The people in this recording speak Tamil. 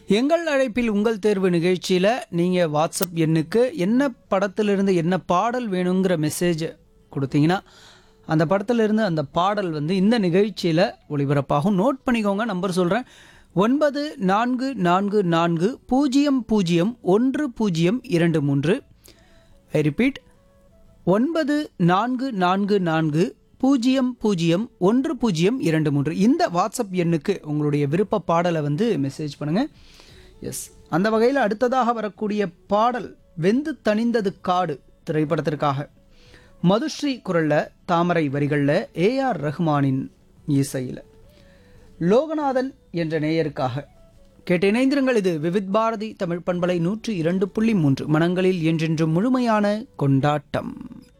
எங்கள் அழைப்பில் உங்கள் தேர்வு நிகழ்ச்சியில் நீங்கள் வாட்ஸ்அப் எண்ணுக்கு என்ன படத்திலிருந்து என்ன பாடல் வேணுங்கிற மெசேஜ் கொடுத்தீங்கன்னா அந்த படத்திலிருந்து அந்த பாடல் வந்து இந்த நிகழ்ச்சியில் ஒளிபரப்பாகும். நோட் பண்ணிக்கோங்க, நம்பர் சொல்கிறேன்: 9444001023. I repeat, 9444001023. இந்த வாட்ஸ்அப் எண்ணுக்கு உங்களுடைய விருப்ப பாடலை வந்து மெசேஜ் பண்ணுங்கள். எஸ், அந்த வகையில் அடுத்ததாக வரக்கூடிய பாடல் வெந்து தணிந்தது காடு திரைப்படத்திற்காக மதுஸ்ரீ குரலில், தாமரை வரிகளில், ஏஆர் ரஹ்மானின் இசையில், லோகநாதன் என்ற நேயருக்காக கேட்டு இணைந்திருங்கள். இது விவித் பாரதி தமிழ் பண்பலை 102.3 மனங்களில் என்றென்றும் முழுமையான கொண்டாட்டம்.